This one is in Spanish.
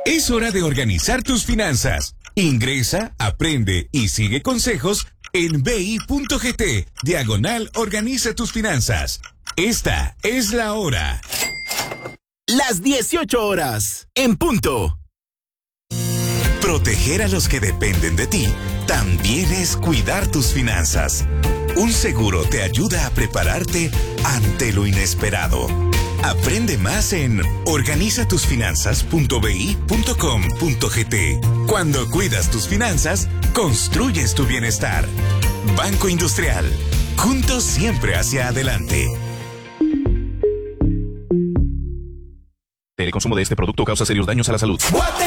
Es hora de organizar tus finanzas. Ingresa, aprende y sigue consejos en bi.gt/organiza tus finanzas. Esta es la hora. Las 18 horas, en punto. Proteger a los que dependen de ti también es cuidar tus finanzas. Un seguro te ayuda a prepararte ante lo inesperado. Aprende más en organizatusfinanzas.bi.com.gt. Cuando cuidas tus finanzas, construyes tu bienestar. Banco Industrial. Juntos siempre hacia adelante. El consumo de este producto causa serios daños a la salud.